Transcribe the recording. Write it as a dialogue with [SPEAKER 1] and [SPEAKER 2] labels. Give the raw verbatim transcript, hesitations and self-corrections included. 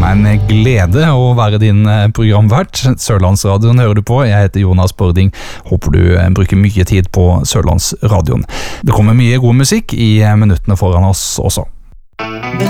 [SPEAKER 1] meg en glede å være din programvert. Sørlandsradioen hører du på. Jeg heter Jonas Bording. Håper du bruker mye tid på Sørlandsradioen. Det kommer mye god musikk i minuttene foran oss også.